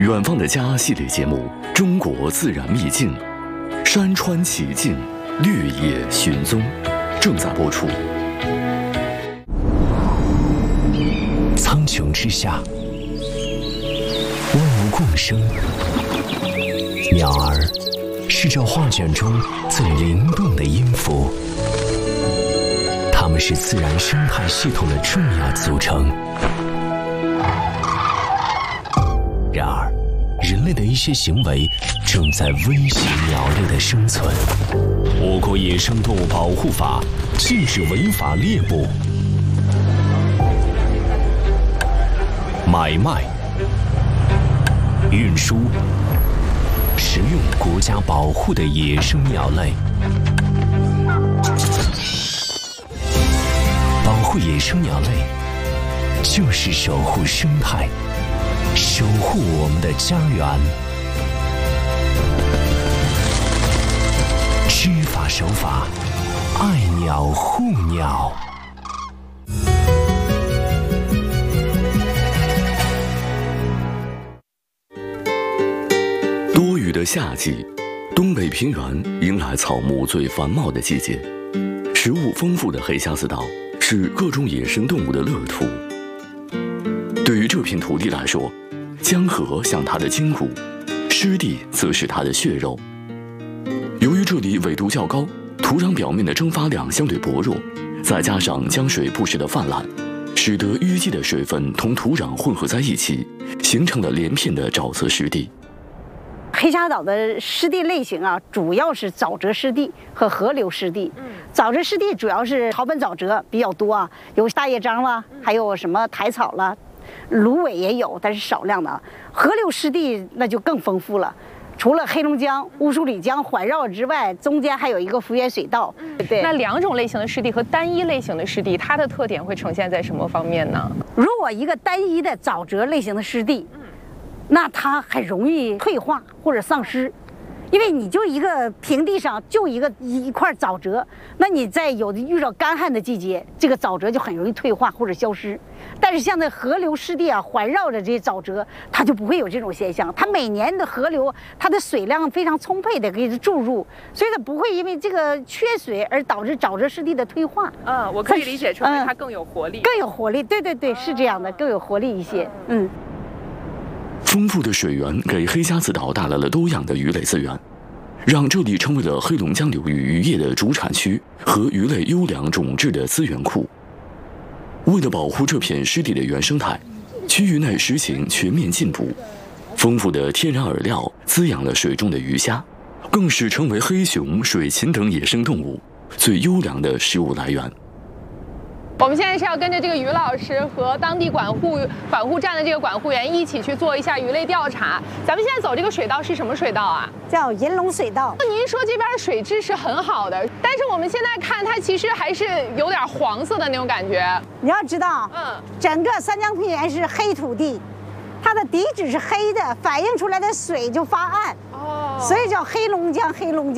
远方的家系列节目《中国自然秘境》，山川奇境，绿野寻踪，正在播出。 苍穹之下，万物共生，鸟儿是这画卷中最灵动的音符，它们是自然生态系统的重要组成。然而，人类的一些行为正在威胁鸟类的生存。我国野生动物保护法禁止违法猎捕、买卖、运输、食用国家保护的野生鸟类。保护野生鸟类，就是守护生态，守护我们的家园。知法守法，爱鸟护鸟。 多雨的夏季，东北平原迎来草木最繁茂的季节，食物丰富的黑瞎子岛是各种野生动物的乐土。对于这片土地来说，江河像它的筋骨，湿地则是它的血肉。由于这里纬度较高，土壤表面的蒸发量相对薄弱，再加上江水不时的泛滥，使得淤积的水分同土壤混合在一起，形成了连片的沼泽湿地。 黑瞎岛的湿地类型啊，主要是沼泽湿地和河流湿地。沼泽湿地主要是草本沼泽比较多啊，有大叶樟啦，还有什么苔草啦，芦苇也有，但是少量的。河流湿地那就更丰富了。除了黑龙江、乌苏里江环绕之外，中间还有一个幅员水道。对， 那两种类型的湿地和单一类型的湿地，它的特点会呈现在什么方面呢？ 如果一个单一的沼泽类型的湿地，那它很容易退化或者丧失，因为你就一个平地上就一块沼泽，那你在遇到干旱的季节，这个沼泽就很容易退化或者消失。但是像在河流湿地啊，环绕着这些沼泽，它就不会有这种现象。它每年的河流，它的水量非常充沛的给它注入，所以它不会因为这个缺水而导致沼泽湿地的退化。 我可以理解成为它更有活力， 更有活力。对，是这样的，更有活力一些。 丰富的水源给黑瞎子岛带来了多样的鱼类资源，让这里成为了黑龙江流域渔业的主产区和鱼类优良种质的资源库。为了保护这片湿地的原生态，区域内实行全面禁捕，丰富的天然饵料滋养了水中的鱼虾，更是成为黑熊、水禽等野生动物最优良的食物来源。 我们现在是要跟着这个于老师和当地管护站的这个管护员一起去做一下鱼类调查。咱们现在走这个水道是什么水道啊？ 叫银龙水道。 您说这边的水质是很好的，但是我们现在看它其实还是有点黄色的那种感觉。 你要知道，整个三江平原是黑土地，它的底质是黑的，反映出来的水就发暗，所以叫黑龙江。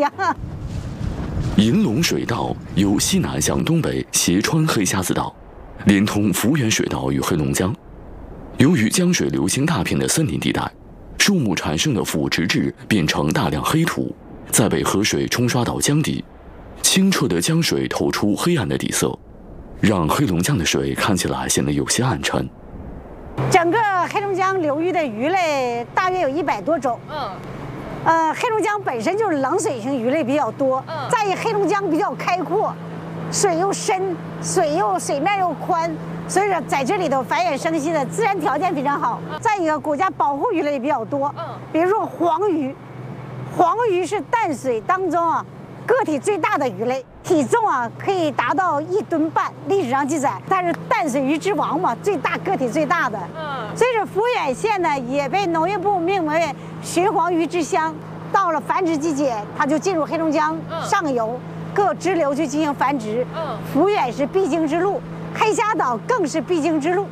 银龙水道由西南向东北斜穿黑瞎子岛，连通福源水道与黑龙江。由于江水流经大片的森林地带，树木产生的腐殖质变成大量黑土，再被河水冲刷到江底，清澈的江水透出黑暗的底色，让黑龙江的水看起来显得有些暗沉。 整个黑龙江流域的鱼类大约有100多种。黑龙江本身就是冷水型鱼类比较多，再一黑龙江比较开阔，水又深，水面又宽，所以说在这里头繁衍生息的自然条件非常好。再一个，国家保护鱼类比较多，比如说黄鱼，黄鱼是淡水当中啊个体最大的鱼类，体重啊可以达到1吨半，历史上记载它是淡水鱼之王嘛，个体最大的。所以说抚远县呢也被农业部命名为鲟黄鱼之乡。到了繁殖季节，它就进入黑龙江上游各支流去进行繁殖。抚远是必经之路，黑瞎岛更是必经之路。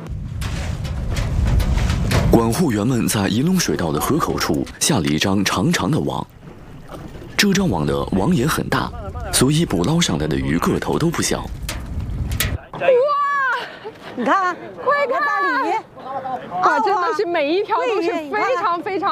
管护员们在银龙水道的河口处下了一张长长的网，这张网的网眼很大，所以捕捞上来的鱼个头都不小。 哇！你看，快看大鲤鱼！ 哇，真的是每一条都是非常非常。